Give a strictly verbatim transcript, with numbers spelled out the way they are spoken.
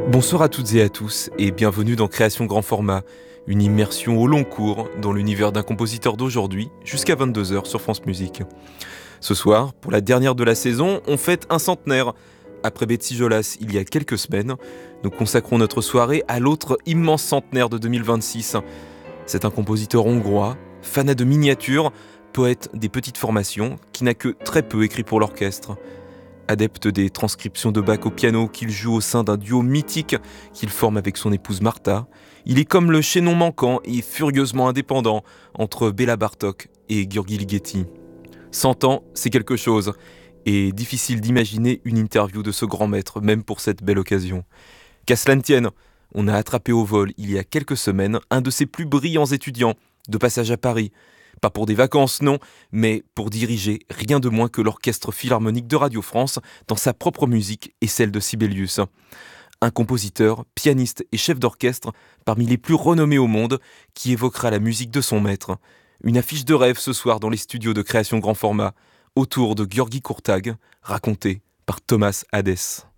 Bonsoir à toutes et à tous et bienvenue dans Création Grand Format, une immersion au long cours dans l'univers d'un compositeur d'aujourd'hui jusqu'à vingt-deux heures sur France Musique. Ce soir, pour la dernière de la saison, on fête un centenaire. Après Betsy Jolas il y a quelques semaines, nous consacrons notre soirée à l'autre immense centenaire de deux mille vingt-six. C'est un compositeur hongrois, fanat de miniatures, poète des petites formations, qui n'a que très peu écrit pour l'orchestre. Adepte des transcriptions de Bach au piano qu'il joue au sein d'un duo mythique qu'il forme avec son épouse Martha, il est comme le chaînon manquant et furieusement indépendant entre Béla Bartók et György Ligeti. Cent ans, c'est quelque chose, et difficile d'imaginer une interview de ce grand maître, même pour cette belle occasion. Qu'à cela ne tienne, on a attrapé au vol, il y a quelques semaines, un de ses plus brillants étudiants, de passage à Paris. Pas pour des vacances, non, mais pour diriger rien de moins que l'Orchestre Philharmonique de Radio France dans sa propre musique et celle de Sibelius. Un compositeur, pianiste et chef d'orchestre parmi les plus renommés au monde qui évoquera la musique de son maître. Une affiche de rêve ce soir dans les studios de Création Grand Format, autour de György Kurtág, racontée par Thomas Hadès.